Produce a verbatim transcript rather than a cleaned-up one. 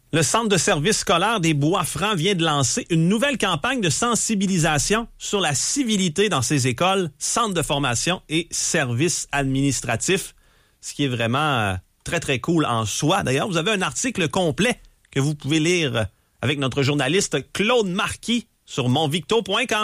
Le Centre de services scolaires des Bois-Francs vient de lancer une nouvelle campagne de sensibilisation sur la civilité dans ses écoles, centres de formation et services administratifs, ce qui est vraiment euh, très, très cool en soi. D'ailleurs, vous avez un article complet que vous pouvez lire avec notre journaliste Claude Marquis sur monvicto point com.